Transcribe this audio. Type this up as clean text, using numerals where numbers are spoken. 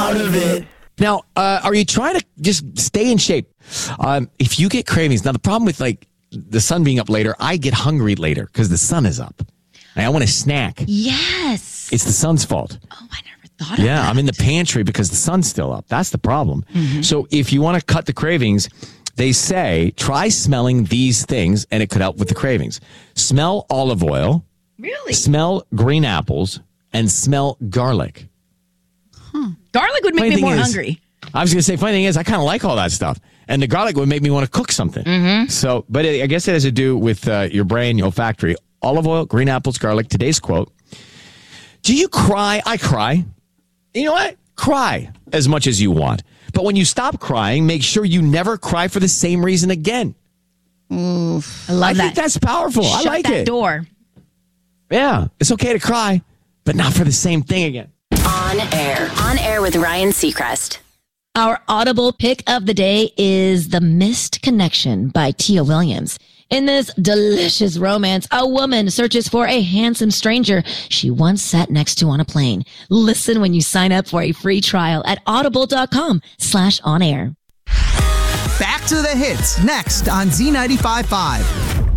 out of it. Now, are you trying to just stay in shape? If you get cravings, now the problem with like the sun being up later, I get hungry later because the sun is up. And I want a snack. Yes. It's the sun's fault. Oh, I never thought of that. Yeah, I'm in the pantry because the sun's still up. That's the problem. Mm-hmm. So if you want to cut the cravings, they say try smelling these things and it could help with the cravings. Smell olive oil. Really? Smell green apples and smell garlic. Garlic would make me more hungry. I was going to say, funny thing is, I kind of like all that stuff. And the garlic would make me want to cook something. Mm-hmm. So, but I guess it has to do with your brain, your olfactory. Olive oil, green apples, garlic. Today's quote. Do you cry? I cry. You know what? Cry as much as you want. But when you stop crying, make sure you never cry for the same reason again. I love that. I think that's powerful. Shut I like that it. door. Yeah, it's okay to cry, but not for the same thing again. On air with Ryan Seacrest. Our Audible pick of the day is The Missed Connection by Tia Williams. In this delicious romance, a woman searches for a handsome stranger she once sat next to on a plane. Listen when you sign up for a free trial at audible.com/onair. Back to the hits next on Z95.5.